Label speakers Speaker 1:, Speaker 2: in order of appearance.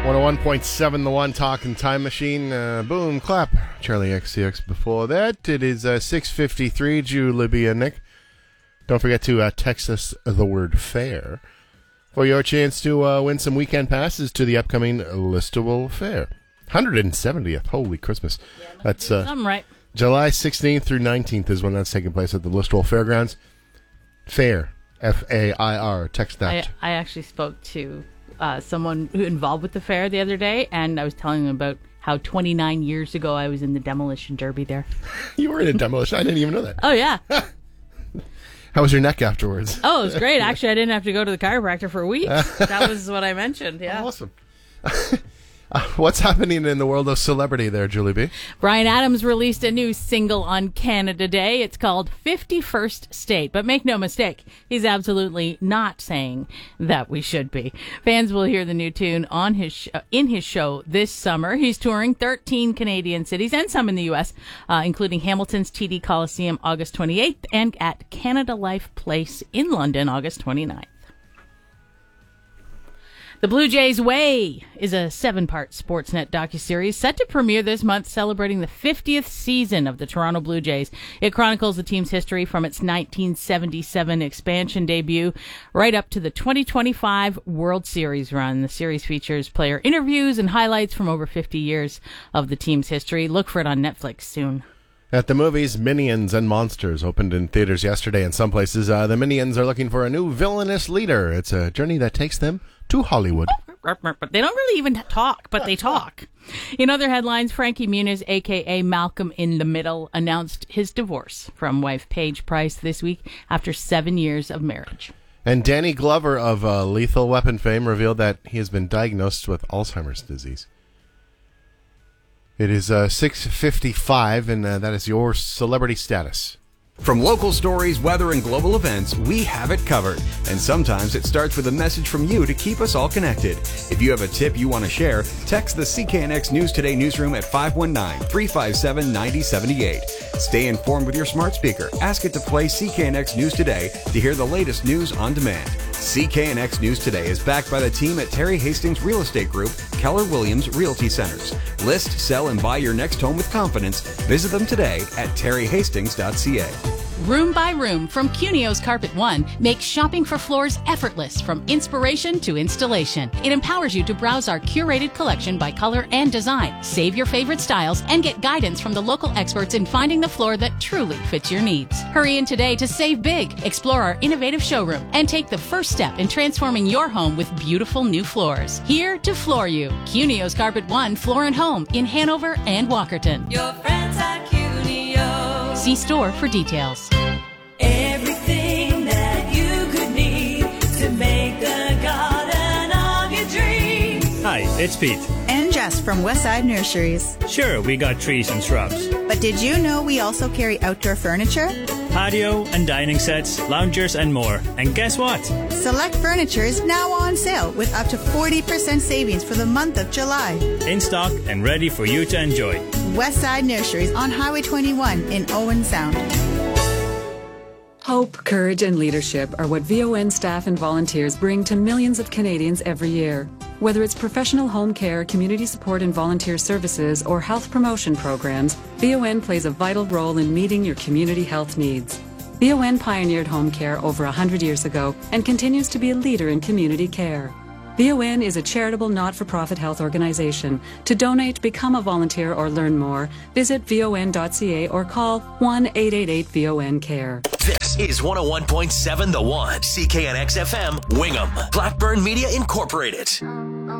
Speaker 1: 101.7 The One Talking Time Machine. Boom, clap. Charlie XCX before that. It is 6:53. Julie and Nick. Don't forget to text us the word fair for your chance to win some weekend passes to the upcoming Listowel Fair. 170th. Holy Christmas. That's
Speaker 2: I'm right.
Speaker 1: July 16th through 19th is when that's taking place at the Listowel Fairgrounds. Fair. F-A-I-R. Text that.
Speaker 2: I actually spoke to someone who involved with the fair the other day, and I was telling them about how 29 years ago I was in the demolition derby there.
Speaker 1: You were in a demolition? I didn't even know that.
Speaker 2: Oh, yeah.
Speaker 1: How was your neck afterwards?
Speaker 2: Oh, it was great. Actually, I didn't have to go to the chiropractor for a week. That was what I mentioned, yeah.
Speaker 1: Oh, awesome. What's happening in the world of celebrity there, Julie B?
Speaker 2: Bryan Adams released a new single on Canada Day. It's called 51st State. But make no mistake, he's absolutely not saying that we should be. Fans will hear the new tune on in his show this summer. He's touring 13 Canadian cities and some in the U.S., including Hamilton's TD Coliseum August 28th and at Canada Life Place in London August 29th. The Blue Jays Way is a 7-part Sportsnet docuseries set to premiere this month, celebrating the 50th season of the Toronto Blue Jays. It chronicles the team's history from its 1977 expansion debut right up to the 2025 World Series run. The series features player interviews and highlights from over 50 years of the team's history. Look for it on Netflix soon.
Speaker 1: At the movies, Minions and Monsters opened in theaters yesterday. In some places, the Minions are looking for a new villainous leader. It's a journey that takes them to Hollywood.
Speaker 2: They don't really even talk, but they talk. In other headlines, Frankie Muniz, a.k.a. Malcolm in the Middle, announced his divorce from wife Paige Price this week after 7 years of marriage.
Speaker 1: And Danny Glover of Lethal Weapon fame revealed that he has been diagnosed with Alzheimer's disease. It is 6:55, and that is your celebrity status.
Speaker 3: From local stories, weather, and global events, we have it covered. And sometimes it starts with a message from you to keep us all connected. If you have a tip you want to share, text the CKNX News Today newsroom at 519-357-9078. Stay informed with your smart speaker. Ask it to play CKNX News Today to hear the latest news on demand. CKNX News Today is backed by the team at Terry Hastings Real Estate Group, Keller Williams Realty Centers. List, sell, and buy your next home with confidence. Visit them today at terryhastings.ca.
Speaker 4: Room by Room from Cunio's Carpet One makes shopping for floors effortless from inspiration to installation. It empowers you to browse our curated collection by color and design, save your favorite styles, and get guidance from the local experts in finding the floor that truly fits your needs. Hurry in today to save big, explore our innovative showroom, and take the first step in transforming your home with beautiful new floors. Here to floor you. Cunio's Carpet One Floor and Home in Hanover and Walkerton.
Speaker 5: Your friends at Cunio.
Speaker 4: See store for details.
Speaker 5: Everything that you could need to make the garden of your dreams.
Speaker 6: Hi, it's Pete.
Speaker 7: And Jess from Westside Nurseries.
Speaker 6: Sure, we got trees and shrubs.
Speaker 7: But did you know we also carry outdoor furniture?
Speaker 6: Patio and dining sets, loungers and more. And guess what?
Speaker 7: Select furniture is now on sale with up to 40% savings for the month of July.
Speaker 6: In stock and ready for you to enjoy.
Speaker 7: Westside Nurseries on Highway 21 in Owen Sound.
Speaker 8: Hope, courage, and leadership are what VON staff and volunteers bring to millions of Canadians every year. Whether it's professional home care, community support and volunteer services, or health promotion programs, VON plays a vital role in meeting your community health needs. VON pioneered home care over 100 years ago and continues to be a leader in community care. VON is a charitable not-for-profit health organization. To donate, become a volunteer, or learn more, visit von.ca or call 1-888-VON-CARE.
Speaker 9: This is 101.7 The One, CKNX FM, Wingham, Blackburn Media Incorporated.